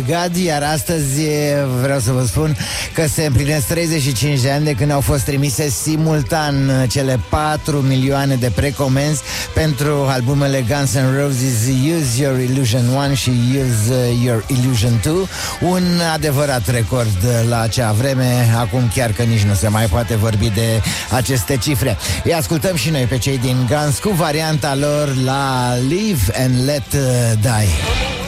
God, iar astăzi vreau să vă spun că se împlinesc 35 de ani de când au fost trimise simultan cele 4 milioane de precomenzi pentru albumele Guns N' Roses Use Your Illusion 1 și Use Your Illusion 2. Un adevărat record la acea vreme, acum chiar că nici nu se mai poate vorbi de aceste cifre. Îi ascultăm și noi pe cei din Guns cu varianta lor la Live and Let Die.